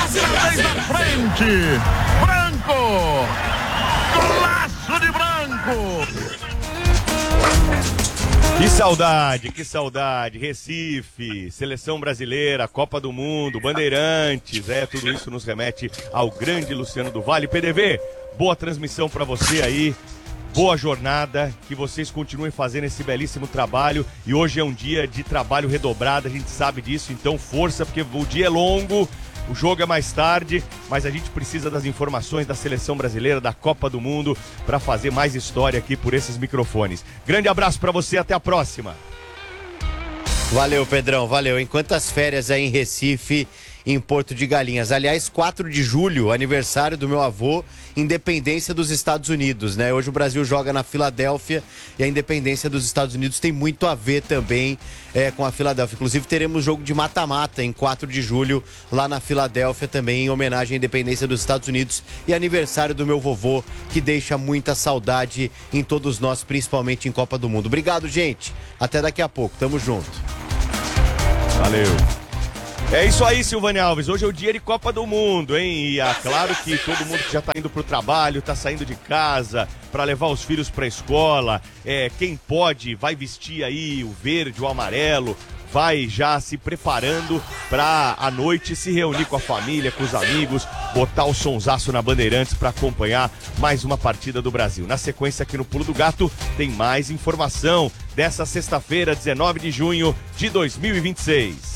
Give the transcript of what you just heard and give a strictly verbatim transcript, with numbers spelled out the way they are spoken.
Vez na frente. Branco. Golaço de Branco. Que saudade, que saudade. Recife, Seleção Brasileira, Copa do Mundo, Bandeirantes, é, tudo isso nos remete ao grande Luciano do Vale. P D V, boa transmissão pra você aí. Boa jornada, que vocês continuem fazendo esse belíssimo trabalho. E hoje é um dia de trabalho redobrado, a gente sabe disso, então força, porque o dia é longo, o jogo é mais tarde, mas a gente precisa das informações da Seleção Brasileira, da Copa do Mundo, para fazer mais história aqui por esses microfones. Grande abraço para você, até a próxima. Valeu, Pedrão, valeu. Enquanto as férias aí em Recife, em Porto de Galinhas. Aliás, quatro de julho, aniversário do meu avô, independência dos Estados Unidos, né? Hoje o Brasil joga na Filadélfia e a independência dos Estados Unidos tem muito a ver também é, com a Filadélfia. Inclusive teremos jogo de mata-mata em quatro de julho lá na Filadélfia também, em homenagem à independência dos Estados Unidos e aniversário do meu vovô, que deixa muita saudade em todos nós, principalmente em Copa do Mundo. Obrigado, gente. Até daqui a pouco. Tamo junto. Valeu. É isso aí, Silvânia Alves. Hoje é o dia de Copa do Mundo, hein? E é claro que todo mundo que já tá indo pro trabalho, tá saindo de casa para levar os filhos pra escola. É, quem pode vai vestir aí o verde, o amarelo, vai já se preparando pra à noite se reunir com a família, com os amigos, botar o sonsaço na Bandeirantes para acompanhar mais uma partida do Brasil. Na sequência aqui no Pulo do Gato tem mais informação dessa sexta-feira, dezenove de junho de dois mil e vinte e seis.